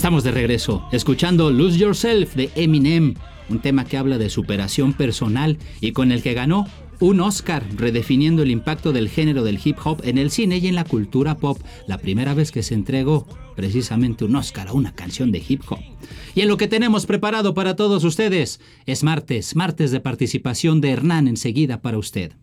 Estamos de regreso, escuchando Lose Yourself de Eminem, un tema que habla de superación personal y con el que ganó un Oscar, redefiniendo el impacto del género del hip hop en el cine y en la cultura pop, la primera vez que se entregó precisamente un Oscar a una canción de hip hop. Y en lo que tenemos preparado para todos ustedes, es martes de participación de Hernán enseguida para usted.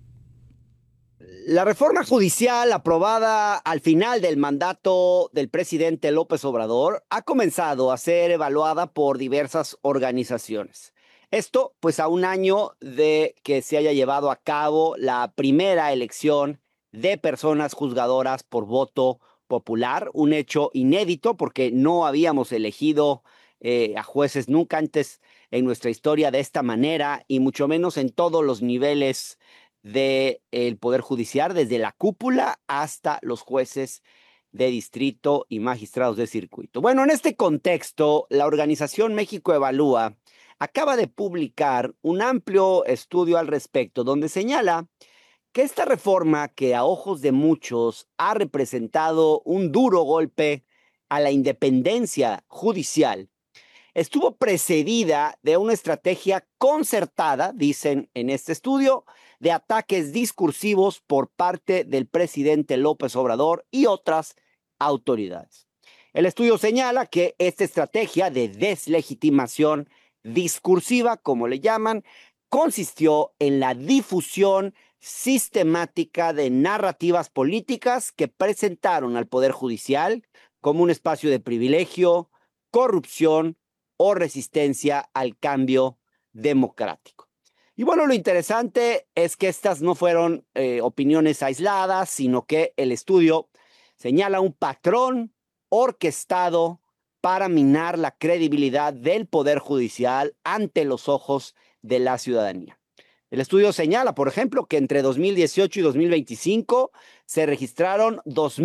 La reforma judicial aprobada al final del mandato del presidente López Obrador ha comenzado a ser evaluada por diversas organizaciones. Esto, pues, a un año de que se haya llevado a cabo la primera elección de personas juzgadoras por voto popular, un hecho inédito porque no habíamos elegido a jueces nunca antes en nuestra historia de esta manera y mucho menos en todos los niveles del Poder Judicial, desde la cúpula hasta los jueces de distrito y magistrados de circuito. Bueno, en este contexto, la organización México Evalúa acaba de publicar un amplio estudio al respecto, donde señala que esta reforma, que a ojos de muchos ha representado un duro golpe a la independencia judicial, estuvo precedida de una estrategia concertada, dicen en este estudio, de ataques discursivos por parte del presidente López Obrador y otras autoridades. El estudio señala que esta estrategia de deslegitimación discursiva, como le llaman, consistió en la difusión sistemática de narrativas políticas que presentaron al Poder Judicial como un espacio de privilegio, corrupción o resistencia al cambio democrático. Y bueno, lo interesante es que estas no fueron opiniones aisladas, sino que el estudio señala un patrón orquestado para minar la credibilidad del Poder Judicial ante los ojos de la ciudadanía. El estudio señala, por ejemplo, que entre 2018 y 2025 se registraron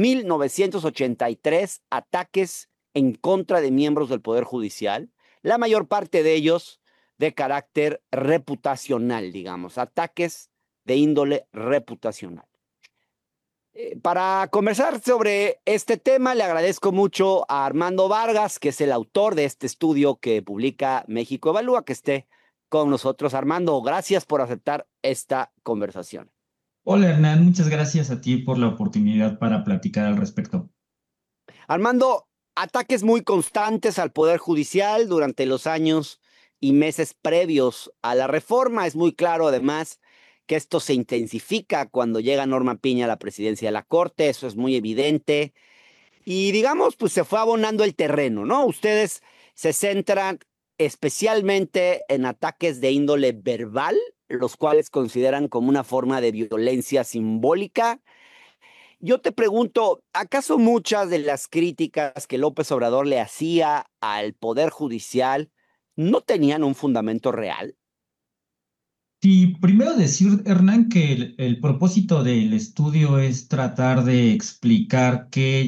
2.983 ataques en contra de miembros del Poder Judicial, la mayor parte de ellos de carácter reputacional, digamos, ataques de índole reputacional. Para conversar sobre este tema, le agradezco mucho a Armando Vargas, que es el autor de este estudio que publica México Evalúa, que esté con nosotros. Armando, gracias por aceptar esta conversación. Hola Hernán, muchas gracias a ti por la oportunidad para platicar al respecto. Armando, ataques muy constantes al Poder Judicial durante los años y meses previos a la reforma. Es muy claro, además, que esto se intensifica cuando llega Norma Piña a la presidencia de la Corte. Eso es muy evidente. Y digamos, pues se fue abonando el terreno, ¿no? Ustedes se centran especialmente en ataques de índole verbal, los cuales consideran como una forma de violencia simbólica. Yo te pregunto, ¿acaso muchas de las críticas que López Obrador le hacía al Poder Judicial no tenían un fundamento real? Sí, primero decir, Hernán, que el propósito del estudio es tratar de explicar qué